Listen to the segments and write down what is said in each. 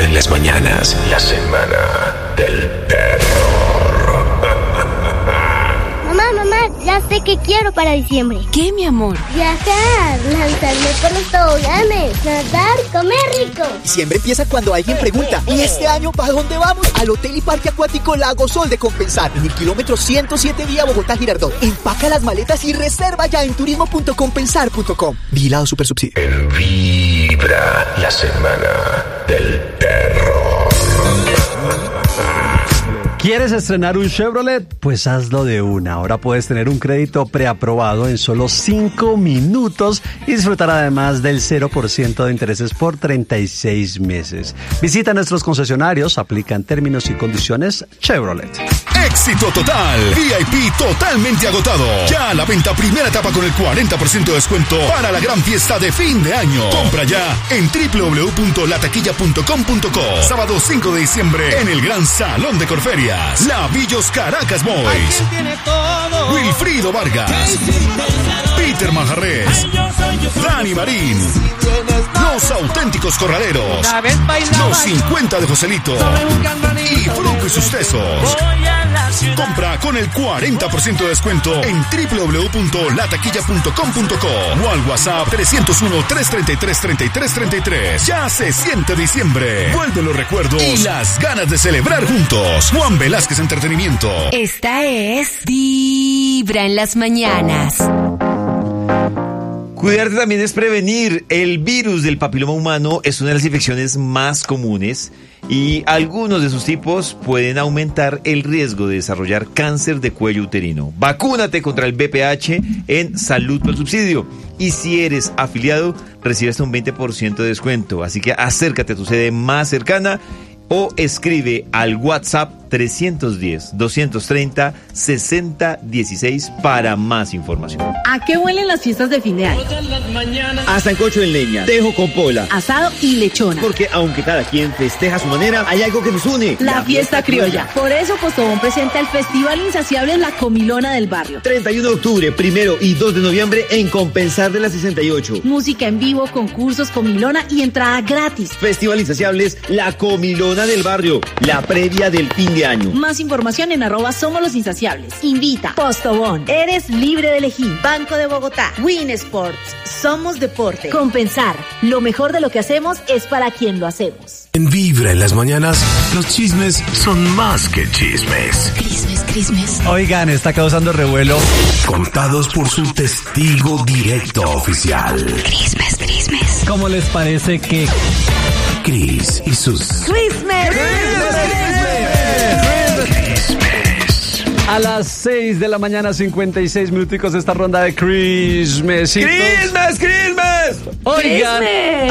en las mañanas, la semana del terror. Mamá, ya sé qué quiero para diciembre. ¿Qué, mi amor? Viajar, lanzarme por los toboganes, nadar, comer rico. Diciembre empieza cuando alguien pregunta: ¿y este año para dónde vamos? Al Hotel y Parque Acuático Lago Sol de Compensar, en el kilómetro 107 vía Bogotá-Girardot. Empaca las maletas y reserva ya en turismo.compensar.com. Vigilado Supersubsidio. En Vibra, la semana del terror. ¿Quieres estrenar un Chevrolet? Pues hazlo de una. Ahora puedes tener un crédito preaprobado en solo 5 minutos y disfrutar además del 0% de intereses por 36 meses. Visita nuestros concesionarios, aplican términos y condiciones Chevrolet. Éxito total, VIP totalmente agotado. Ya a la venta primera etapa con el 40% de descuento para la gran fiesta de fin de año. Compra ya en www.lataquilla.com.co. Sábado 5 de diciembre en el Gran Salón de Corferias. Lavillos Caracas Boys. Wilfrido Vargas. Peter Manjarres. Dani Marín. Los Auténticos Corraleros. Los 50 de Joselito. Y Fruco y sus tesos. Compra con el 40% de descuento en www.lataquilla.com.co o al WhatsApp 301-333-3333. Ya se siente diciembre. Vuelven los recuerdos y las ganas de celebrar juntos. Juan Velázquez Entretenimiento. Esta es Vibra en las mañanas. Cuidarte también es prevenir. El virus del papiloma humano es una de las infecciones más comunes y algunos de sus tipos pueden aumentar el riesgo de desarrollar cáncer de cuello uterino. Vacúnate contra el VPH en Salud por Subsidio. Y si eres afiliado, recibes hasta un 20% de descuento. Así que acércate a tu sede más cercana o escribe al WhatsApp 310-230-6016 para más información. ¿A qué huelen las fiestas de fin de año? A sancocho en leña, tejo con pola, asado y lechona. Porque aunque cada quien festeja a su manera, hay algo que nos une. La fiesta criolla. Por eso Postobón presenta el Festival Insaciable La Comilona del Barrio. 31 de octubre, 1 y 2 de noviembre en Compensar de la 68. Música en vivo, concursos, comilona y entrada gratis. Festival Insaciables La Comilona del Barrio, la previa del fin de año. Más información en @Somos los Insaciables. Invita. Postobón. Eres libre de elegir. Banco de Bogotá. Win Sports. Somos deporte. Compensar. Lo mejor de lo que hacemos es para quien lo hacemos. En Vibra en las mañanas, los chismes son más que chismes. Crismes. Oigan, está causando revuelo. Contados por su testigo directo oficial. Crismes. ¿Cómo les parece que Cris y sus... Crismes. A las 6 de la mañana, 56 minuticos de esta ronda de Crismesitos. ¡Crismes! Oigan,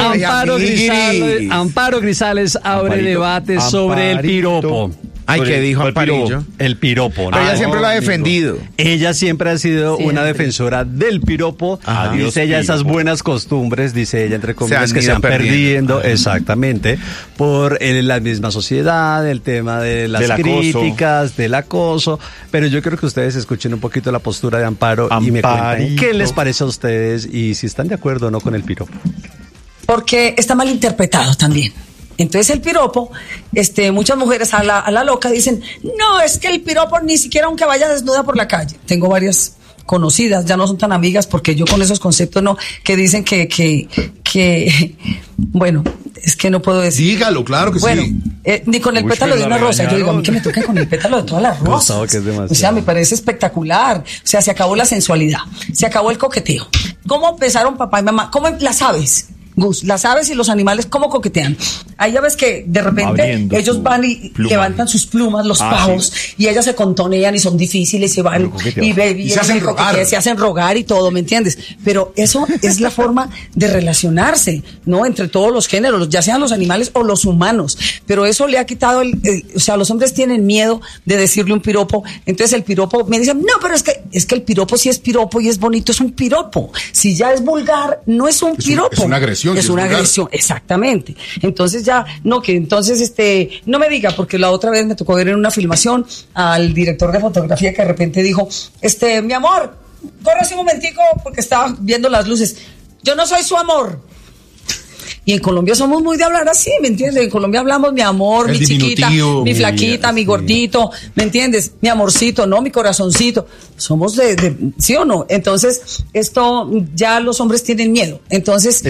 Amparo Grisales abre debate sobre el piropo. Ay, ¿qué dijo Amparillo? El piropo. Pero ella siempre lo ha defendido. Ella siempre ha sido una defensora del piropo. Dice ella esas buenas costumbres, dice ella, entre comillas, que se han perdiendo, exactamente, por la misma sociedad, el tema de las críticas, del acoso. Pero yo creo que ustedes escuchen un poquito la postura de Amparo y me cuenten qué les parece a ustedes y si están de acuerdo o no con el piropo. Porque está mal interpretado también. Entonces el piropo, muchas mujeres a la loca dicen, no, es que el piropo ni siquiera aunque vaya desnuda por la calle. Tengo varias conocidas, ya no son tan amigas porque yo con esos conceptos no, que dicen que bueno, es que no puedo decir. Dígalo, claro que bueno, sí. Ni con el pétalo de una rosa. Yo digo, a mí que me toquen con el pétalo de todas las rosas. O sea, me parece espectacular. O sea, se acabó la sensualidad, se acabó el coqueteo. ¿Cómo empezaron papá y mamá? ¿Cómo las aves? Gus, las aves y los animales, ¿cómo coquetean? Ahí ya ves que de repente ellos van y levantan sus plumas, los pavos, y ellas se contonean y son difíciles y van y se hacen rogar y todo, ¿me entiendes? Pero eso es la forma de relacionarse, ¿no? Entre todos los géneros, ya sean los animales o los humanos. Pero eso le ha quitado o sea, los hombres tienen miedo de decirle un piropo. Entonces el piropo, me dicen, no, pero es que el piropo sí es piropo y es bonito, es un piropo. Si ya es vulgar, no es un piropo. Es una agresión. Es una agresión, exactamente. Entonces ya, no, que entonces, no me diga, porque la otra vez me tocó ver en una filmación al director de fotografía que de repente dijo, mi amor, corre un momentico porque estaba viendo las luces. Yo no soy su amor. Y en Colombia somos muy de hablar así, ¿me entiendes? En Colombia hablamos mi amor, mi chiquita, mi flaquita, mi gordito, ¿me entiendes? Mi amorcito, ¿no? Mi corazoncito. Somos de ¿sí o no? Entonces, esto ya los hombres tienen miedo. Entonces,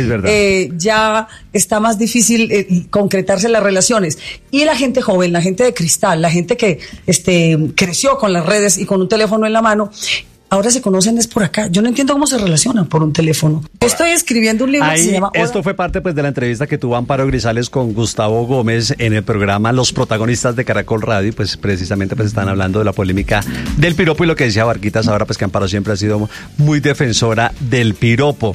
ya está más difícil concretarse las relaciones. Y la gente joven, la gente de cristal, la gente que creció con las redes y con un teléfono en la mano, ahora se conocen es por acá. Yo no entiendo cómo se relacionan por un teléfono. Estoy escribiendo un libro que se llama... Esto fue parte pues de la entrevista que tuvo Amparo Grisales con Gustavo Gómez en el programa Los Protagonistas de Caracol Radio, pues precisamente pues están hablando de la polémica del piropo y lo que decía Barquitas ahora, pues que Amparo siempre ha sido muy defensora del piropo.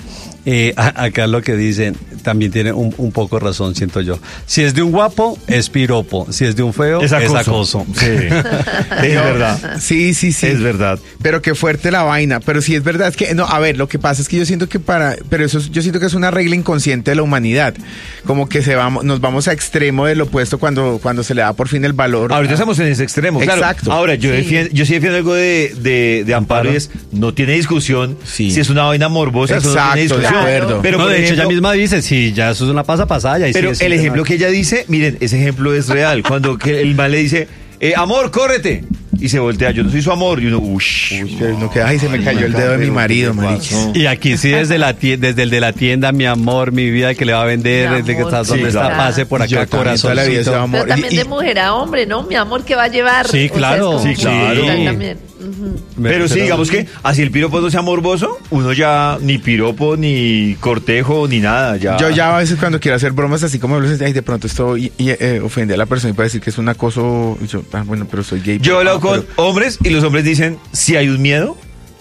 Acá lo que dicen también tiene un poco razón, siento yo. Si es de un guapo, es piropo. Si es de un feo, es acoso. Sí. Es verdad. Sí. Es verdad. Pero qué fuerte la vaina. Pero sí es verdad, es que, no, a ver, lo que pasa es que yo siento que yo siento que es una regla inconsciente de la humanidad. Como que nos vamos a extremo del opuesto cuando se le da por fin el valor. Ahorita estamos en ese extremo, claro. Exacto. Ahora, yo sí defiendo algo de Amparo y es, no tiene discusión si es una vaina morbosa. Exacto, no tiene discusión. Pero no, de hecho, ella misma dice, sí, ya eso es una pasada. Pero el ejemplo que ella dice, miren, ese ejemplo es real. Cuando el man le dice, amor, córrete. Y se voltea, yo no soy su amor. Y uno, no queda, ay, se me cayó el dedo de mi marido, marica. Y aquí sí, desde el de la tienda, mi amor, mi vida, que le va a vender, desde que está donde está, pase por acá, corazón. Pero también de mujer a hombre, ¿no? Mi amor, que va a llevar. Sí, claro. Sí, claro. También. Pero sí, digamos que así el piropo no sea morboso, uno ya ni piropo, ni cortejo, ni nada. Yo ya a veces cuando quiero hacer bromas así como ay, de pronto esto ofende a la persona y puede decir que es un acoso. Y yo, bueno, pero soy gay. Yo he hablado con hombres y los hombres dicen, si hay un miedo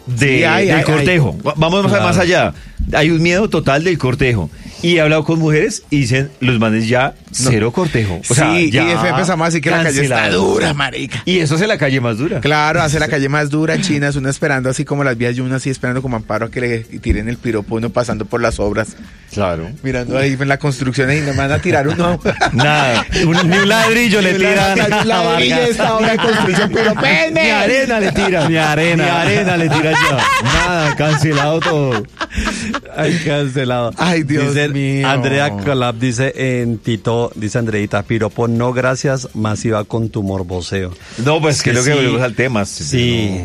del cortejo. Vamos más allá. Hay un miedo total del cortejo. Y he hablado con mujeres y dicen, los manes ya cero cortejo. O sea, sí, ya y empezamos así que la calle está dura, marica. Y eso hace la calle más dura. Claro, hace la calle más dura, chinas, uno esperando así como las vías y uno así esperando como Amparo a que le tiren el piropo, uno pasando por las obras. Claro. Mirando ahí en la construcción y nos van a tirar uno. Nada. Ni un ladrillo le tiran. Ladrillo de esta obra de construcción, pero ni arena le tiran. Ni arena le tiran ya. Nada, cancelado todo. Ay, cancelado. Ay, Dios mío. Andrea Calab dice en Tito, dice Andreita, piropo no gracias, más iba con tu morboseo. No, pues que lo que volvemos al tema. Sí.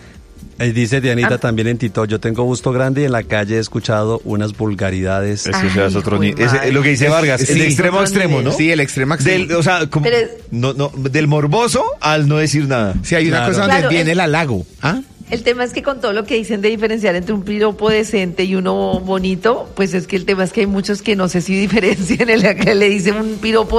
Dice Dianita también en Tito, yo tengo gusto grande y en la calle he escuchado unas vulgaridades. Es otro lo que dice Vargas, es de extremo a extremo, ¿no? Sí, el extremo a extremo. O sea, como, del morboso al no decir nada. Sí, hay una cosa donde viene el halago. ¿Ah? El tema es que con todo lo que dicen de diferenciar entre un piropo decente y uno bonito, pues es que el tema es que hay muchos que no sé si diferencian el que le dicen un piropo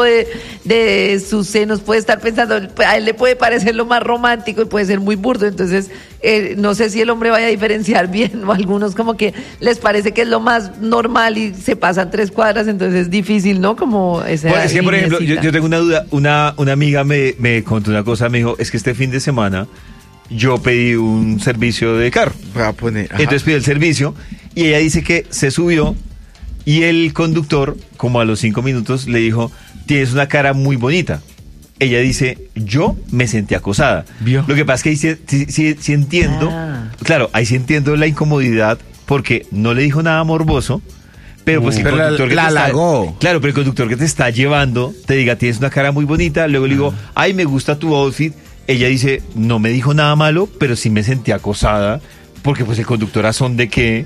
de sus senos, puede estar pensando, a él le puede parecer lo más romántico y puede ser muy burdo, entonces no sé si el hombre vaya a diferenciar bien, o algunos como que les parece que es lo más normal y se pasan 3 cuadras, entonces es difícil, ¿no? Como esa es que, por ejemplo, yo tengo una duda, una amiga me contó una cosa, me dijo, es que este fin de semana yo pedí un servicio de carro. Entonces pide el servicio y ella dice que se subió y el conductor, como a los 5 minutos, le dijo, tienes una cara muy bonita. Ella dice, yo me sentí acosada. ¿Vio? Lo que pasa es que sí entiendo, claro, ahí sí entiendo la incomodidad porque no le dijo nada morboso. Pero pues el conductor la halagó. Claro, pero el conductor que te está llevando te diga, tienes una cara muy bonita, luego le digo, ay, me gusta tu outfit. Ella dice, no me dijo nada malo, pero sí me sentí acosada, porque pues el conductor a son de que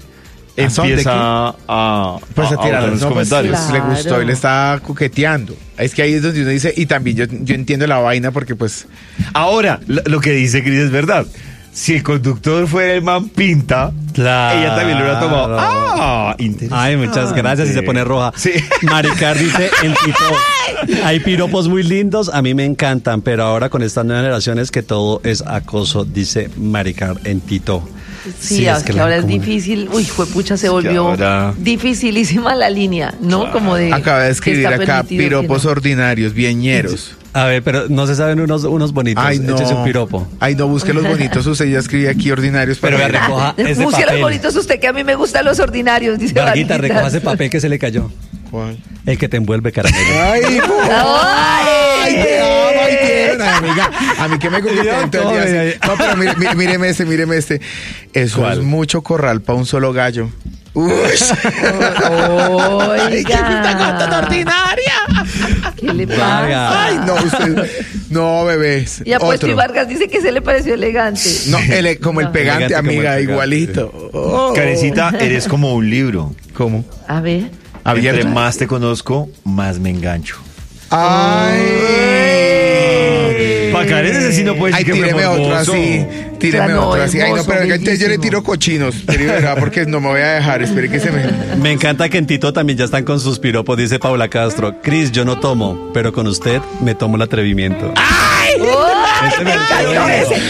empieza a tirar los comentarios. Pues, le gustó y le está coqueteando. Es que ahí es donde uno dice, y también yo entiendo la vaina porque pues... Ahora, lo que dice Cris es verdad. Si el conductor fuera el man pinta, ella también lo hubiera tomado. Interesante. Ay, muchas gracias. Y se pone roja. Sí. Maricar dice en Tito, hay piropos muy lindos, a mí me encantan, pero ahora con estas nuevas generaciones que todo es acoso, dice Maricar en Tito. Sí, es que ahora es difícil. Uy, juepucha, se volvió dificilísima la línea, ¿no? Claro. Como de... Acaba de escribir acá, piropos ordinarios, vieñeros. A ver, pero no se saben unos bonitos. Ay, no. Échese un piropo. Ay, no, busque los bonitos. Usted ya escribe aquí ordinarios. Pero recoja ese busque papel. los bonitos usted, que a mí me gustan los ordinarios, dice Varguita, recoja ese papel que se le cayó. ¿Cuál? El que te envuelve, caramelo. Ay, te amo, ay, tierna, amiga. A mí que me gusta. No, pero míreme este. Eso ¿cuál? Es mucho corral para un solo gallo. Oiga. ¡Qué tan ordinaria! ¿Qué le pasa? Ay, no, usted. No, bebés. Y Apuesto y Vargas dice que se le pareció elegante. No, como el pegante, elegante, amiga, el pegante. igualito. Oh. Karencita, eres como un libro. ¿Cómo? A ver. Entre más te conozco, más me engancho. ¡Ay! Para Karen ese sí no puede decir que tíreme otro así. Tíreme otro así. Ay, no, pero yo le tiro cochinos. Porque no me voy a dejar. Espere que se me... Me encanta que en Tito también ya están con sus piropos, dice Paula Castro. Cris, yo no tomo, pero con usted me tomo el atrevimiento. ¡Ay! Me encantó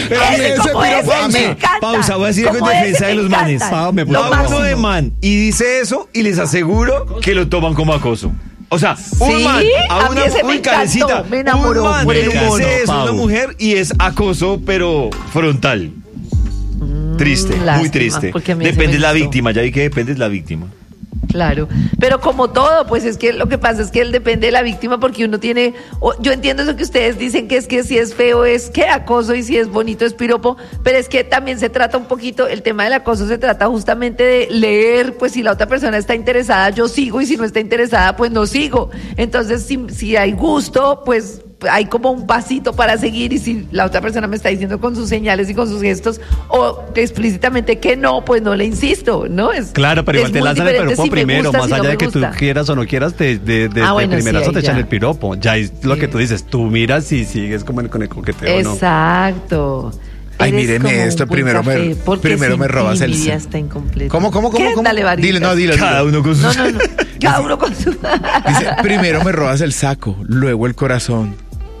ese. Pausa, voy a decir algo en defensa de los manes. Uno de man y dice eso y les aseguro que lo toman como acoso. O sea, un man a una Karencita, me enamoró un man por el le dice eso a una Pau. mujer y es acoso, pero frontal. Triste, lástima, muy triste. porque a mí Depende ese de me la gustó. víctima, ya vi que depende de la víctima. Claro, pero como todo, pues es que lo que pasa es que él depende de la víctima porque uno tiene, yo entiendo eso que ustedes dicen que si es feo es que acoso y si es bonito es piropo, pero es que también se trata un poquito, el tema del acoso se trata justamente de leer, pues si la otra persona está interesada yo sigo y si no está interesada pues no sigo, entonces si hay gusto pues hay como un pasito para seguir y si la otra persona me está diciendo con sus señales y con sus gestos o explícitamente que no, pues no le insisto, ¿no? Claro, pero igual te lanzan el piropo si primero, gusta, más si allá no de que tú gusta. quieras o no quieras, de bueno, primerazo sí, te echan ya. el piropo. Ya es lo que tú dices, tú miras y sigues como con el coqueteo, ¿no? Exacto. Ay, Eres míreme como esto, un buen primero café, porque primero me sin robas ti el mi vida ser. está incompleta. ¿Cómo? ¿Qué? Dale, Vargas. Dilo. Cada uno con sus... No. Cada uno con su... Dice, primero me robas el saco, luego el corazón.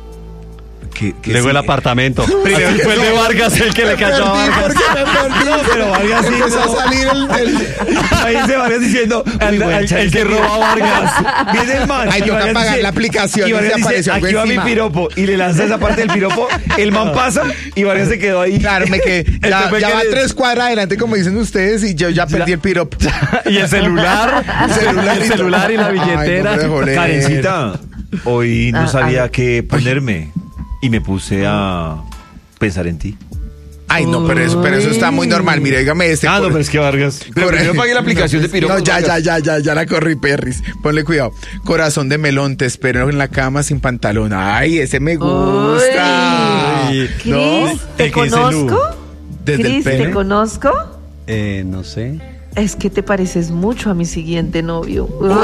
Luego el apartamento. Primero fue el de Vargas el que le cayó a Vargas. Porque me perdí. No, pero Vargas sí. Empezó a salir Ahí se Vargas diciendo, el que roba a Vargas. Viene el man. Ay, toca pagar la aplicación y Vargas y se apareció algo aquí va mi encima. piropo. Y le lanza esa parte del piropo. El man pasa y Vargas se quedó ahí. Claro, ya va 3 cuadras adelante, como dicen ustedes, y yo ya perdí el piropo. Y el celular. El celular y la billetera. Ay, no, Karencita, hoy no sabía qué ponerme. Y me puse a pensar en ti. Ay, no, pero eso está muy normal. Mire, dígame no, pero es que Vargas. Pero primero pagué la aplicación de piropo. No, ya la corrí, perris. Ponle cuidado. Corazón de melón, te espero en la cama sin pantalón. Ay, ese me gusta. Uy. ¿No? Cris, ¿te conozco? Desde el Cris, pene. ¿te conozco? No sé. Es que te pareces mucho a mi siguiente novio. Uy,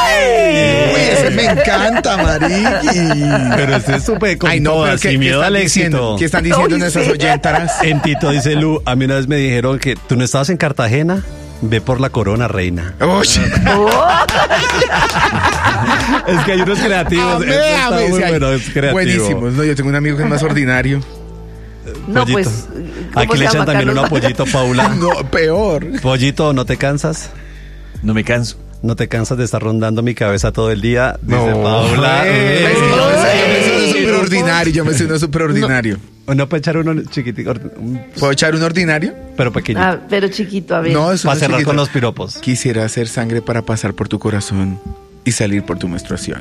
ese me encanta, Mariqui. Pero este es súper con todas, sin miedo al éxito. ¿Qué están diciendo nuestras oyentas? En Tito dice Lu, a mí una vez me dijeron que tú no estabas en Cartagena, ve por la corona, reina. Es que hay unos creativos. Buenísimos. No, yo tengo un amigo que es más ordinario. No, Pollito. pues. Aquí le echan también uno a Pollito, Paula. No, peor. Pollito, ¿no te cansas? No me canso. ¿No te cansas de estar rondando mi cabeza todo el día? Dice Paula. Yo me sé uno súper ordinario. ¿No puede echar uno chiquitico? ¿Puedo echar un ordinario? Pero pequeñito. Ah, pero chiquito, a ver. No, eso para no es cerrar chiquito. con los piropos. Quisiera hacer sangre para pasar por tu corazón y salir por tu menstruación.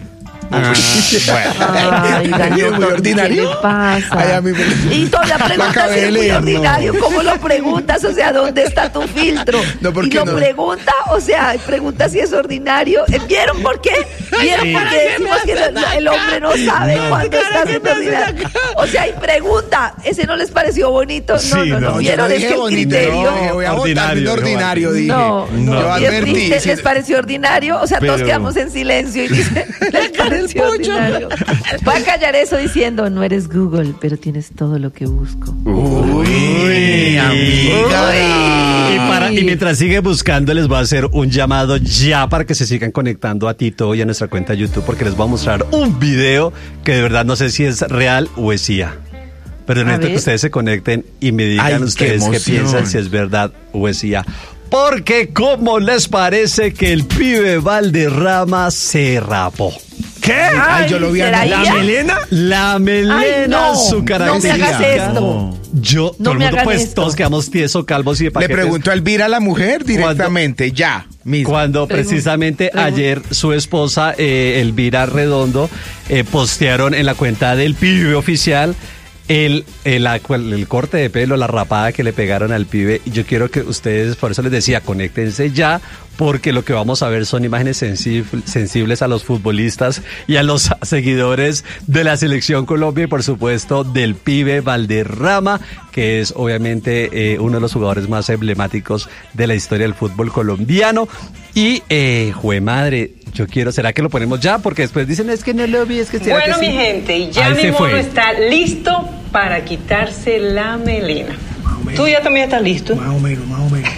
Ay, Daniel, muy ordinario. ¿qué le pasa? Ay, a mí Y todavía preguntas si es muy ordinario. ¿Cómo lo preguntas? O sea, ¿dónde está tu filtro? No, ¿por y qué lo no? pregunta, o sea, pregunta si es ordinario. ¿Vieron por qué? ¿Vieron por qué decimos que el hombre no sabe cuándo está siendo ordinario? O sea, y pregunta, ¿ese no les pareció bonito? No. ¿Vieron? Es que el criterio... No, voy a votar un ordinario, dije. No. Yo advertí. ¿Les pareció ordinario? O sea, todos quedamos en silencio y dicen, les pareció ordinario. Voy a callar eso diciendo, no eres Google, pero tienes todo lo que busco. Uy, amiga. Y mientras sigue buscando, les voy a hacer un llamado ya para que se sigan conectando a Tito y a nuestra cuenta de YouTube, porque les voy a mostrar un video que de verdad no sé si es real o es IA. Pero necesito que ustedes se conecten y me digan ustedes qué piensan, si es verdad o es IA. Porque, ¿cómo les parece que el pibe Valderrama se rapó? ¿Qué? Ay, yo lo vi ¿será anoche. ella? La melena, Ay, no, su característica. no me hagas esto. Yo, No todo el me mundo, hagan pues, esto. todos quedamos tiesos, calvos y de Le paquetes. preguntó a Elvira a la mujer directamente, ya mismo. Cuando precisamente ayer su esposa, Elvira Redondo, postearon en la cuenta del pibe oficial el corte de pelo, la rapada que le pegaron al pibe. Y yo quiero que ustedes, por eso les decía, conéctense ya, porque lo que vamos a ver son imágenes sensibles a los futbolistas y a los seguidores de la Selección Colombia y por supuesto del pibe Valderrama, que es obviamente uno de los jugadores más emblemáticos de la historia del fútbol colombiano. Y, jue madre, yo quiero, ¿será que lo ponemos ya? Porque después dicen, es que no lo vi, es que... Bueno, que mi gente, ya mi mono está listo para quitarse la melena. ¿Tú ya también estás listo? Más o menos.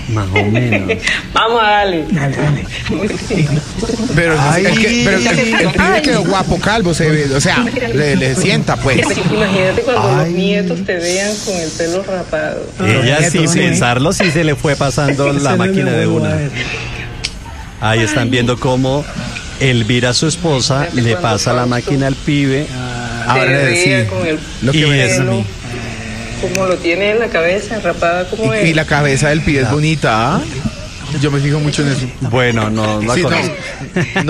Vamos a darle. Dale. Pero el pibe quedó guapo, calvo, se ve, o sea, le sienta, pues. Imagínate cuando los nietos te vean con el pelo rapado. Ella sin pensarlo, sí se le fue pasando la máquina de una. Ahí están viendo cómo Elvira, su esposa, le pasa la máquina al pibe. Ahora decir lo que es como lo tiene en la cabeza, rapada como es. Y la cabeza del pibe es bonita, ¿ah? Yo me fijo mucho en eso. Bueno, no pues se lo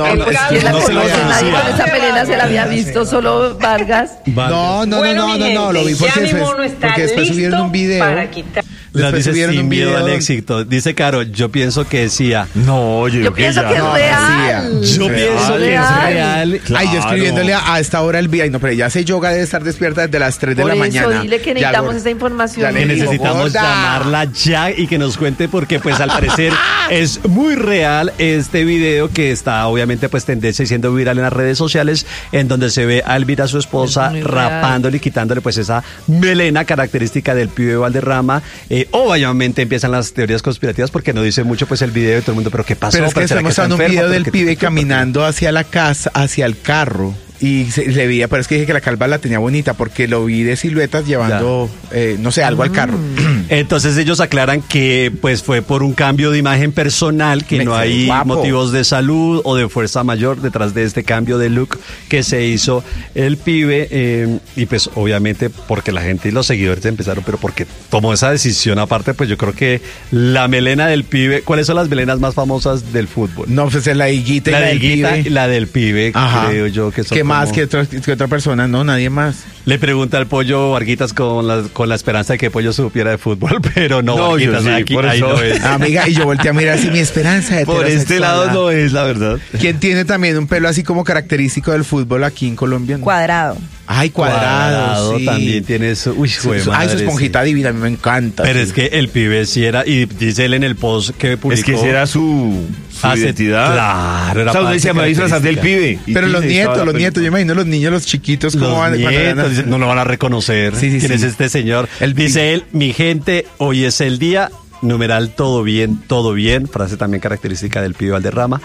nadie con esa melena se la había visto, solo Vargas. No, lo vi porque después subieron un video. Para quitar. La dice sin miedo al éxito. Dice Caro, yo pienso que decía. No, yo pienso que es real. Yo pienso que es real. Claro. Ay, yo escribiéndole a esta hora el día. No, pero ella hace yoga, debe estar despierta desde las 3 de la mañana. Por eso dile que necesitamos esa información. Que necesitamos llamarla ya y que nos cuente porque pues al parecer es muy real este video que está obviamente pues tendencia y siendo viral en las redes sociales, en donde se ve a Elvira, su esposa, rapándole y quitándole pues esa melena característica del pibe Valderrama. Obviamente empiezan las teorías conspirativas porque no dice mucho pues el video de todo el mundo, pero ¿qué pasó? Pero es que estamos mostrando un video del pibe caminando hacia la casa, hacia el carro. Y le veía, pero es que dije que la calva la tenía bonita porque lo vi de siluetas llevando, no sé, algo al carro. Entonces ellos aclaran que pues fue por un cambio de imagen personal, que no hay motivos de salud o de fuerza mayor detrás de este cambio de look que se hizo el pibe. Y pues obviamente porque la gente y los seguidores empezaron, pero porque tomó esa decisión aparte, pues yo creo que la melena del pibe, ¿cuáles son las melenas más famosas del fútbol? No, pues es la higuita y la del pibe, creo yo que son. Más que otra persona, no, nadie más. Le pregunta al Pollo Varguitas con la esperanza de que Pollo supiera de fútbol, pero no, Varguitas, sí, aquí, por ahí eso. No es. Amiga, y yo volteé a mirar así mi esperanza de por este lado no es, la verdad. ¿Quién tiene también un pelo así como característico del fútbol aquí en Colombia? Cuadrado. Ay, Cuadrado, sí. También tiene eso. Uy, ay, su esponjita divina, a mí me encanta. Pero es que el pibe sí era, y dice él en el post que publicó. Es que esa era su identidad. Claro, era. O sea, uno decía, me voy a disfrazar del pibe. Pero los nietos, yo imagino los niños, los chiquitos, ¿cómo van? No lo van a reconocer. Sí, ¿Quién es este señor? Dice él, mi gente, hoy es el día. Numeral, todo bien, frase también característica del pibe Valderrama.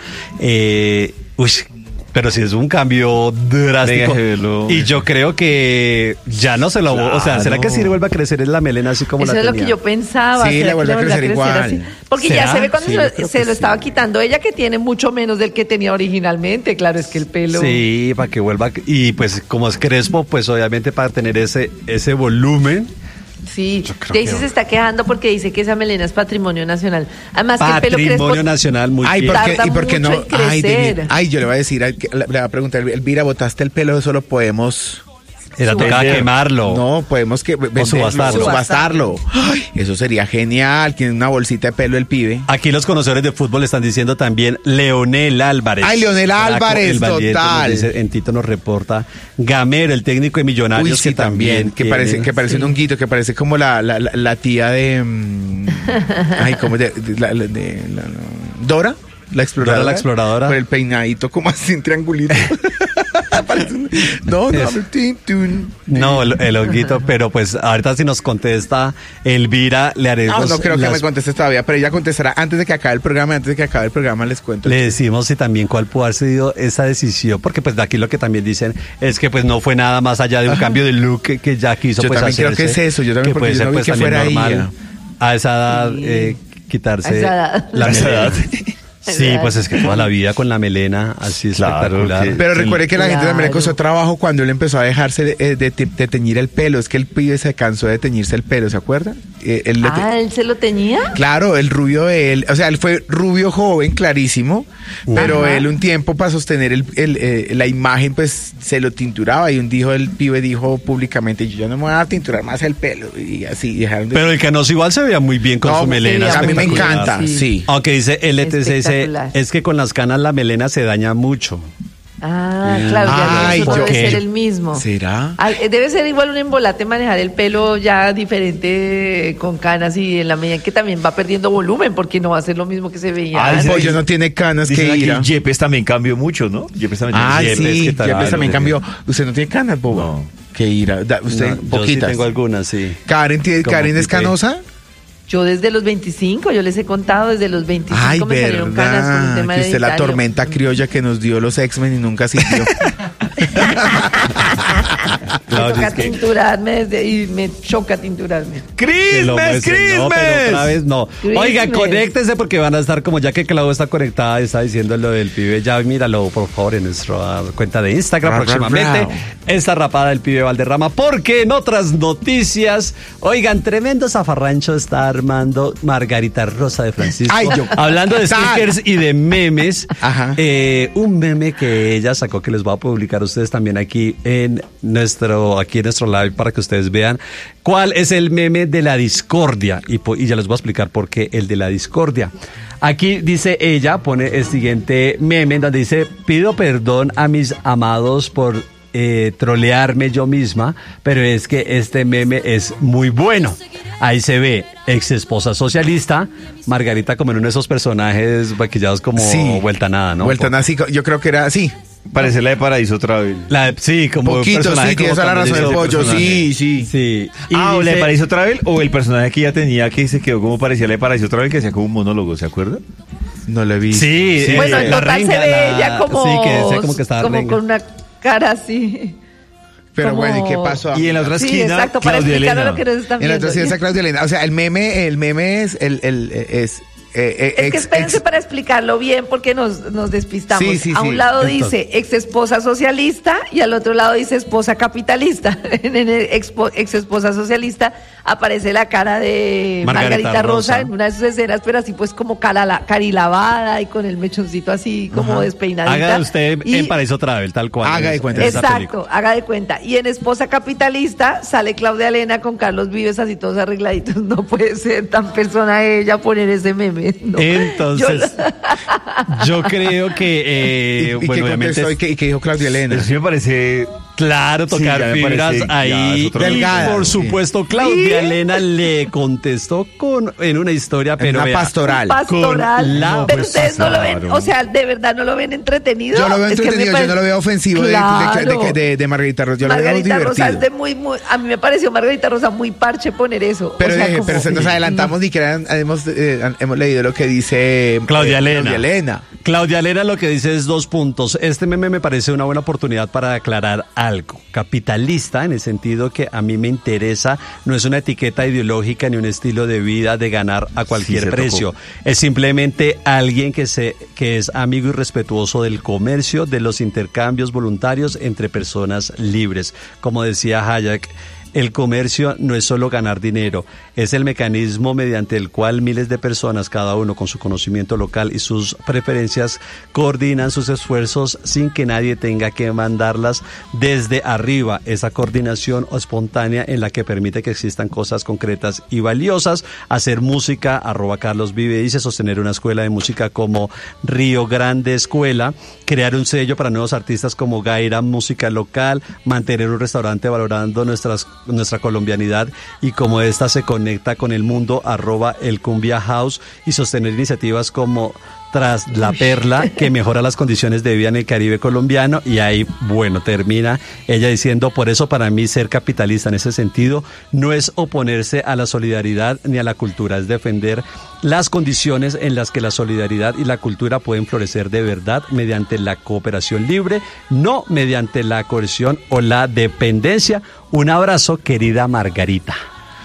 Pero sí es un cambio drástico. Y yo creo que ya no se lo... Claro. O sea, ¿será que sí le vuelve a crecer la melena así como eso la tenía? Eso es lo que yo pensaba. Sí, le vuelve a crecer igual. Así? Porque ya se ve cuando se lo estaba quitando ella, que tiene mucho menos del que tenía originalmente. Claro, es que el pelo... Sí, para que vuelva... Y pues como es crespo, pues obviamente para tener ese volumen... Sí, Daisy se está quejando porque dice que esa melena es patrimonio nacional. Además que el pelo crespo... Patrimonio nacional, muy bien. ¿Y por qué no? Ay, yo le voy a decir, le voy a preguntar, Elvira, ¿botaste el pelo? Eso lo podemos... Era tocaba quemarlo. No, podemos subastarlo. Ay, eso sería genial. Tiene una bolsita de pelo el pibe. Aquí los conocedores de fútbol están diciendo también Leonel Álvarez. Ay, Leonel Álvarez, total. Dice, en Tito nos reporta Gamero, el técnico de Millonarios. Uy, sí, que también. Que parece un honguito, que parece como la tía de... ay, como de Dora. La exploradora. Con el peinadito como así en triangulito. No, el honguito, pero pues ahorita si nos contesta Elvira, le haremos... No creo que me conteste todavía, pero ella contestará antes de que acabe el programa. Les cuento. Le decimos si también cuál pudo haber sido esa decisión, porque pues de aquí lo que también dicen es que pues no fue nada más allá de un cambio de look que ya quiso pues hacerse. Yo también creo que es eso, yo también, porque yo no vi que fuera normal a esa edad quitarse la melena. Sí, pues es que toda la vida con la melena así espectacular. Pero recuerde que la gente también le costó trabajo cuando él empezó a dejarse de teñir el pelo. Es que el pibe se cansó de teñirse el pelo, ¿se acuerdan? él se lo tenía. Claro, el rubio de él, o sea, él fue rubio joven, clarísimo, pero él un tiempo para sostener la imagen, pues se lo tinturaba y el pibe dijo públicamente, yo no me voy a tinturar más el pelo y así dejaron de... Pero el Canoso igual se veía muy bien con su melena. A mí me encanta, sí. Aunque dice LTC, es que con las canas la melena se daña mucho. Claro, eso debe ser el mismo. ¿Será? Debe ser igual un embolate manejar el pelo ya diferente con canas y en la medida en que también va perdiendo volumen, porque no va a ser lo mismo que se veía. El pollo no tiene canas que ir. Yepes también cambió mucho, ¿no? Yepes también cambió. ¿Usted no tiene canas, bobo? No. Que ir. Usted, poquitas. Yo sí tengo algunas, sí. ¿Karen es canosa? Yo desde los 25, yo les he contado, desde los 25 me salieron canas con un tema que usted la tormenta criolla que nos dio los X-Men y nunca sirvió. Me toca tinturarme y me choca tinturarme. ¡Christmas! No, pero otra vez no. Oiga, conéctese porque van a estar como ya que Clau está conectada, está diciendo lo del pibe. Ya míralo, por favor, en nuestra cuenta de Instagram próximamente. Esta rapada del pibe Valderrama. Porque en otras noticias, oigan, tremendo zafarrancho está armando Margarita Rosa de Francisco. Hablando de stickers y de memes. Un meme que ella sacó que les voy a publicar a ustedes también aquí en nuestro live para que ustedes vean cuál es el meme de la discordia y ya les voy a explicar por qué el de la discordia. Aquí dice ella, pone el siguiente meme donde dice: pido perdón a mis amados por trolearme yo misma, pero es que este meme es muy bueno. Ahí se ve ex esposa socialista, Margarita como en uno de esos personajes maquillados como vuelta nada, ¿no? Vuelta nada, sí, yo creo que era así. Parece la de Paraíso Travel. Sí, como poquito, sí, tienes la razón del pollo, sí. O la de Paraíso Travel, o el personaje que ella tenía que se quedó como parecía la de Paraíso Travel, que hacía como un monólogo, ¿se acuerda? No lo vi. Sí, bueno, en total se ve ella como... Sí, que decía como que estaba como con una cara así... Pero como... bueno, ¿y qué pasó? Y en la otra esquina, exacto, para explicar lo que nos están viendo. En la otra esquina está Claudia Elena. O sea, el meme es es que espérense para explicarlo bien porque nos despistamos. A un lado dice ex esposa socialista y al otro lado dice esposa capitalista. En el ex esposa socialista aparece la cara de Margarita Rosa en una de sus escenas, pero así pues como carilavada y con el mechoncito así como despeinadita. Haga usted en Paraíso Travel, tal cual. Haga de cuenta. Exacto, haga de cuenta. Y en esposa capitalista sale Claudia Elena con Carlos Vives así todos arregladitos. No puede ser tan persona ella poner ese meme. No. Entonces, yo creo que bueno, obviamente. ¿Y qué dijo Claudia Elena? Eso sí me parece Claro, tocar fibras ahí. Y por supuesto, Claudia Elena le contestó en una historia, pero una pastoral. Pero ustedes no lo ven, o sea, de verdad no lo ven entretenido. Yo lo veo entretenido, yo no lo veo ofensivo de Margarita Rosa. Yo Margarita lo veo Rosa es de muy, a mí me pareció Margarita Rosa muy parche poner eso. Pero, nos adelantamos ni que hemos leído lo que dice Claudia Elena. Claudia Elena lo que dice es 2 puntos. Este meme me parece una buena oportunidad para aclarar algo. Capitalista, en el sentido que a mí me interesa, no es una etiqueta ideológica ni un estilo de vida de ganar a cualquier precio. Es simplemente alguien que es amigo y respetuoso del comercio, de los intercambios voluntarios entre personas libres. Como decía Hayek, el comercio no es solo ganar dinero, es el mecanismo mediante el cual miles de personas, cada uno con su conocimiento local y sus preferencias, coordinan sus esfuerzos sin que nadie tenga que mandarlas desde arriba. Esa coordinación espontánea en la que permite que existan cosas concretas y valiosas. Hacer música, @Carlos Vive dice, sostener una escuela de música como Río Grande Escuela, crear un sello para nuevos artistas como Gaira Música Local, mantener un restaurante valorando nuestra colombianidad y cómo esta se conecta con el mundo, @El Cumbia House, y sostener iniciativas como Tras la Perla, que mejora las condiciones de vida en el Caribe colombiano. Y ahí, bueno, termina ella diciendo: por eso para mí ser capitalista en ese sentido no es oponerse a la solidaridad ni a la cultura, es defender las condiciones en las que la solidaridad y la cultura pueden florecer de verdad mediante la cooperación libre, no mediante la coerción o la dependencia. Un abrazo, querida Margarita.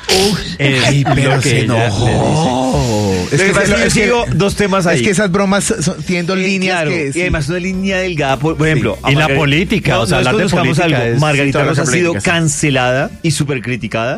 Pero se enojó. Es que dos temas ahí. Es que esas bromas son tiendo líneas. Claro, y además una línea delgada, por ejemplo. Y la política, o sea, hablar de política. Margarita Rosa ha sido cancelada y súper criticada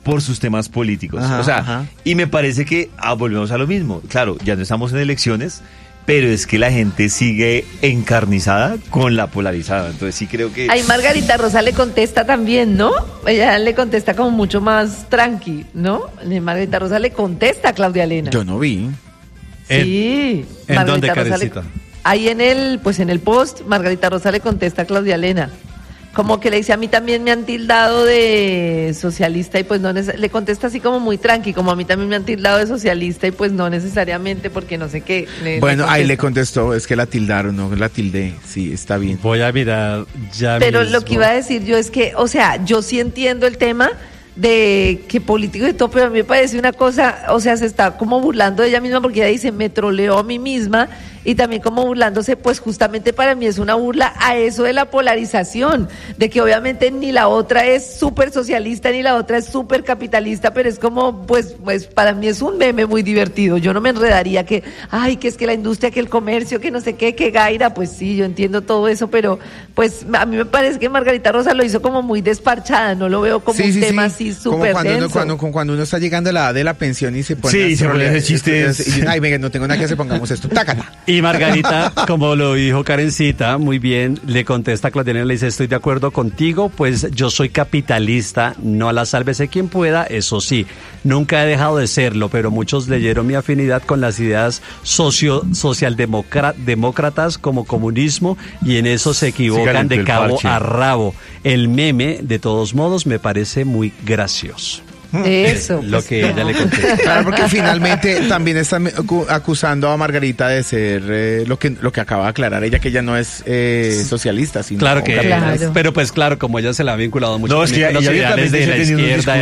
por sus temas políticos. Y me parece que volvemos a lo mismo. Claro, ya no estamos en elecciones, pero es que la gente sigue encarnizada con la polarizada. Entonces sí creo que... Ahí Margarita Rosa le contesta también, ¿no? Ella le contesta como mucho más tranqui, ¿no? Margarita Rosa le contesta a Claudia Elena. Yo no vi. Sí. ¿En dónde, Karencita? Ahí en el post, Margarita Rosa le contesta a Claudia Elena. Como que le dice, a mí también me han tildado de socialista y pues no le contesta así como muy tranqui, como a mí también me han tildado de socialista y pues no necesariamente porque no sé qué. Bueno, ahí le contestó, es que la tildaron, no la tildé, sí, está bien. Voy a mirar ya Pero mismo. Lo que iba a decir yo es que, o sea, yo sí entiendo el tema de que político y todo, pero a mí me parece una cosa, o sea, se está como burlando de ella misma porque ella dice, me troleó a mí misma y también como burlándose, pues justamente para mí es una burla a eso de la polarización, de que obviamente ni la otra es súper socialista ni la otra es súper capitalista, pero es como, pues para mí es un meme muy divertido. Yo no me enredaría que, ay, que es que la industria, que el comercio, que no sé qué, que Gaira, pues sí, yo entiendo todo eso, pero pues a mí me parece que Margarita Rosa lo hizo como muy desparchada, no lo veo como un tema así súper denso. Cuando uno está llegando a la edad de la pensión y se pone se pone ese chiste. Ay, venga, no tengo nada que hacer, pongamos esto, tácala. Y Margarita, como lo dijo Karencita, muy bien, le contesta a Claudia Elena, le dice, estoy de acuerdo contigo, pues yo soy capitalista, no a la sálvese quien pueda, eso sí, nunca he dejado de serlo, pero muchos leyeron mi afinidad con las ideas socialdemócratas como comunismo y en eso se equivocan de cabo a rabo. El meme, de todos modos, me parece muy gracioso. Eso. Lo que ella le contesta. Claro, porque finalmente también están acusando a Margarita de ser lo que acaba de aclarar ella, que ella no es socialista, sino claro que claro. Pero pues claro, como ella se la ha vinculado mucho con los ideales de la izquierda.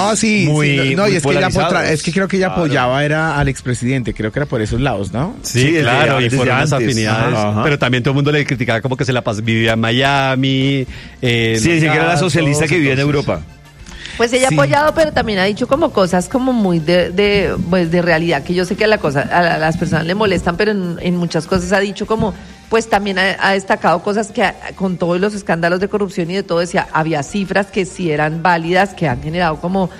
Es que creo que ella apoyaba era al expresidente, creo que era por esos lados, ¿no? Sí, claro, y fueron las afinidades. Ajá. Pero también todo el mundo le criticaba como que se la vivía en Miami. Dice que era la socialista que vivía en Europa. Pues ella ha apoyado, pero también ha dicho como cosas como muy de realidad, que yo sé que a las personas le molestan, pero en muchas cosas ha dicho como, pues también ha destacado cosas que con todos los escándalos de corrupción y de todo, decía, había cifras que sí eran válidas, que han generado como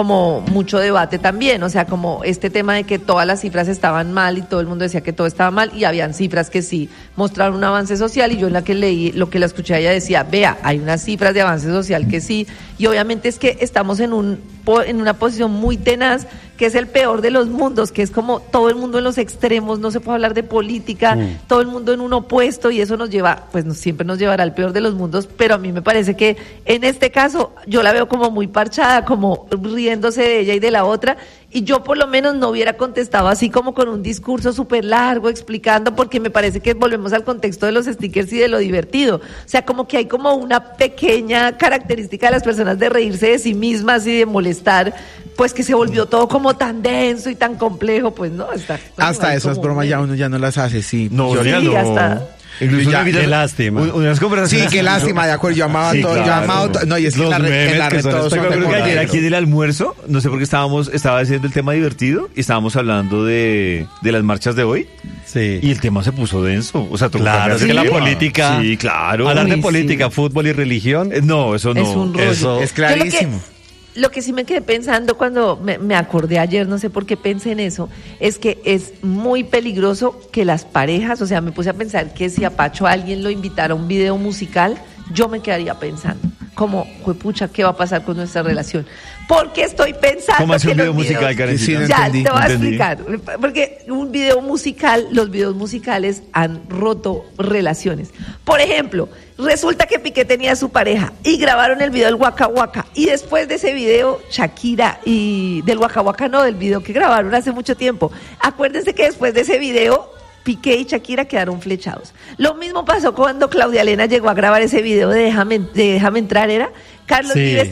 mucho debate también, o sea, como este tema de que todas las cifras estaban mal y todo el mundo decía que todo estaba mal y habían cifras que sí mostraron un avance social y yo en la que leí, lo que la escuché a ella decía, vea, hay unas cifras de avance social que sí, y obviamente es que estamos en una posición muy tenaz, que es el peor de los mundos, que es como todo el mundo en los extremos, no se puede hablar de política, todo el mundo en un opuesto y eso nos lleva, pues siempre nos llevará al peor de los mundos, pero a mí me parece que en este caso yo la veo como muy parchada, como riéndose de ella y de la otra, y yo por lo menos no hubiera contestado así como con un discurso súper largo explicando, porque me parece que volvemos al contexto de los stickers y de lo divertido, o sea, como que hay como una pequeña característica de las personas de reírse de sí mismas y de molestar, pues que se volvió todo como tan denso y tan complejo, pues no, hasta esas bromas ya uno ya no las hace, sí. No, sí, no. Hasta... Qué lástima. Sí, qué lástima, de acuerdo. Yo amaba todo. Claro. Yo amaba todo. No, y es que la red todos son creo que ayer aquí en el almuerzo, no sé por qué estaba haciendo el tema divertido y estábamos hablando de las marchas de hoy. Sí. Y el tema se puso denso. O sea, claro, es que la política. Sí, claro. Hablar de política, fútbol y religión. No, eso no. Es un rollo. Eso es clarísimo. Lo que sí me quedé pensando cuando me acordé ayer, no sé por qué pensé en eso, es que es muy peligroso que las parejas, o sea, me puse a pensar que si a Pacho alguien lo invitara a un video musical, yo me quedaría pensando, como, juepucha, ¿qué va a pasar con nuestra relación? Porque estoy pensando ¿cómo hace que un video musical, Karencita? Sí, ya te voy a explicar. Porque un video musical, los videos musicales han roto relaciones. Por ejemplo, resulta que Piqué tenía a su pareja y grabaron el video del Waka Waka. Y después de ese video, Shakira y del Waka Waka, no, del video que grabaron hace mucho tiempo. Acuérdense que después de ese video, Piqué y Shakira quedaron flechados. Lo mismo pasó cuando Claudia Elena llegó a grabar ese video de Déjame entrar, era... Carlos Vives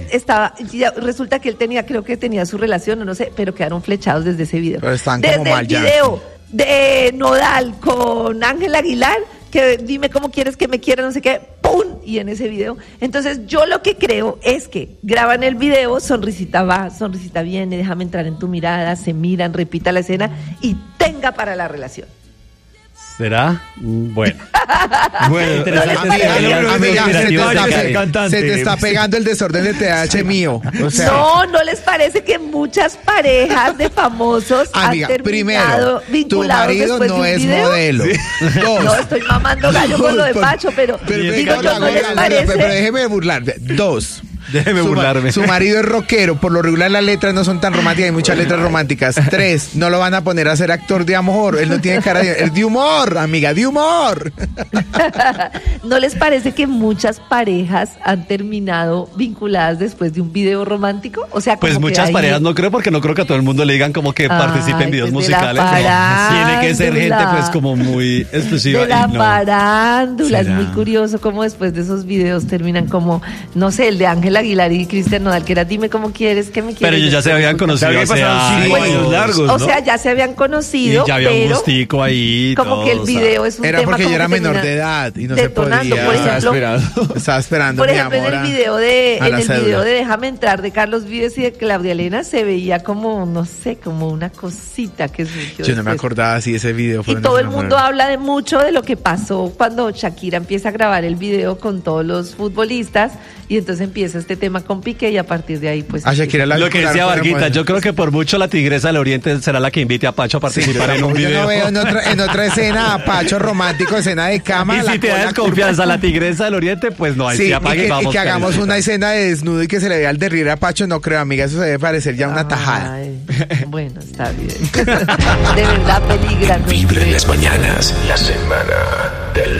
resulta que él creo que tenía su relación, o no sé, pero quedaron flechados desde ese video. Pero están desde como mal ya. El video de Nodal con Ángel Aguilar, que dime cómo quieres que me quiera, no sé qué, ¡pum! Y en ese video. Entonces yo lo que creo es que graban el video, sonrisita va, sonrisita viene, déjame entrar en tu mirada, se miran, repita la escena y tenga para la relación. ¿Será? Bueno. Bueno, se te está pegando el desorden de TH mío. O sea, ¿no les parece que muchas parejas de famosos amiga, han terminado primero, vinculados tu marido después no de un es video? modelo. No, estoy mamando gallo con lo de Pacho, pero digo yo, ¿no les parece? Pero déjeme burlar. 2. Déjeme burlarme. Su marido es rockero, por lo regular las letras no son tan románticas, hay muchas letras románticas. 3, no lo van a poner a ser actor de amor, él no tiene cara de... Es de humor, amiga, de humor. ¿No les parece que muchas parejas han terminado vinculadas después de un video romántico? O sea, como pues muchas parejas no creo, porque no creo que a todo el mundo le digan como que participe en videos musicales. Tiene que ser gente pues como muy exclusiva. De la farándula, es muy curioso cómo después de esos videos terminan como, no sé, el de Ángela Aguilar y Cristian Nodal, que era dime cómo quieres, que me quieres. Pero ellos ya se habían conocido hace años largos, ¿no? O sea, ya se habían conocido, y ya había un gustico ahí. Como todo, que el video es un era tema porque como yo era que menor de edad y no se podía. Por ejemplo, estaba esperando, por ejemplo, mi amor, en el video de cédula. Déjame entrar de Carlos Vives y de Claudia Elena se veía como, no sé, como una cosita que surgió. Yo no me acordaba si ese video fue. Y todo el mundo habla de mucho de lo que pasó cuando Shakira empieza a grabar el video con todos los futbolistas y entonces empieza este tema con Piqué y a partir de ahí pues... A Shakira lo que decía Varguita, yo creo que por mucho la Tigresa del Oriente será la que invite a Pacho a participar en un video. Yo no veo en otra escena a Pacho romántico, escena de cama. Y si te da desconfianza a la Tigresa del Oriente, pues no, ahí sí apague y vamos. Y que hagamos una escena de desnudo y que se le vea el derrier a Pacho, no creo, amiga, eso se debe parecer ya una tajada. Bueno, está bien. De verdad peligra. Vibra en las mañanas, la semana del